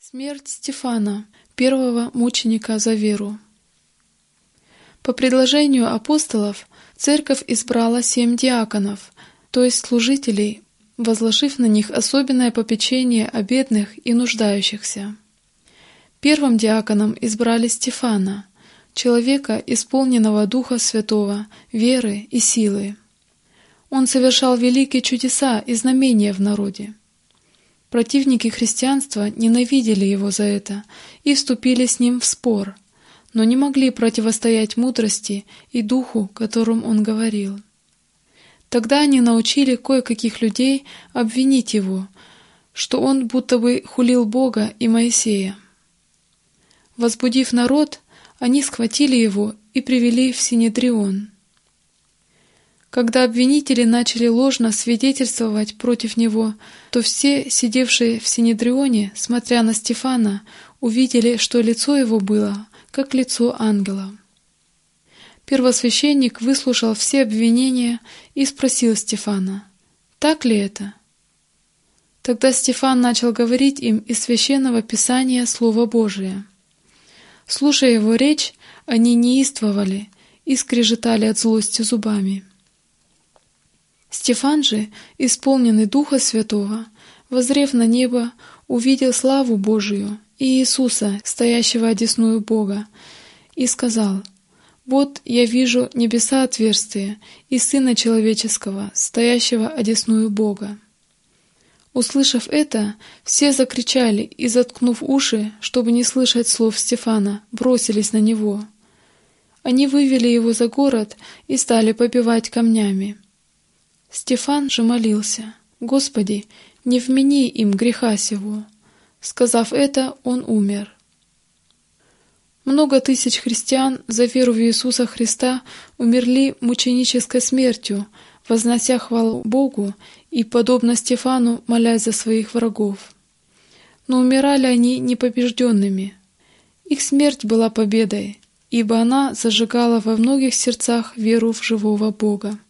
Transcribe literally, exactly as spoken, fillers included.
Смерть Стефана, первого мученика за веру. По предложению апостолов церковь избрала семь диаконов, то есть служителей, возложив на них особенное попечение о бедных и нуждающихся. Первым диаконом избрали Стефана, человека, исполненного Духа Святого, веры и силы. Он совершал великие чудеса и знамения в народе. Противники христианства ненавидели его за это и вступили с ним в спор, но не могли противостоять мудрости и духу, которым он говорил. Тогда они научили кое-каких людей обвинить его, что он будто бы хулил Бога и Моисея. Возбудив народ, они схватили его и привели в Синедрион. Когда обвинители начали ложно свидетельствовать против него, то все, сидевшие в Синедрионе, смотря на Стефана, увидели, что лицо его было, как лицо ангела. Первосвященник выслушал все обвинения и спросил Стефана: «Так ли это?» Тогда Стефан начал говорить им из Священного Писания Слово Божие. Слушая его речь, они неистовали и скрежетали от злости зубами. Стефан же, исполненный Духа Святого, воззрев на небо, увидел славу Божию и Иисуса, стоящего одесную Бога, и сказал: «Вот я вижу небеса отверстые и Сына Человеческого, стоящего одесную Бога». Услышав это, все закричали и, заткнув уши, чтобы не слышать слов Стефана, бросились на него. Они вывели его за город и стали побивать камнями. Стефан же молился: «Господи, не вмени им греха сего». Сказав это, он умер. Много тысяч христиан за веру в Иисуса Христа умерли мученической смертью, вознося хвалу Богу и, подобно Стефану, молясь за своих врагов. Но умирали они непобежденными. Их смерть была победой, ибо она зажигала во многих сердцах веру в живого Бога.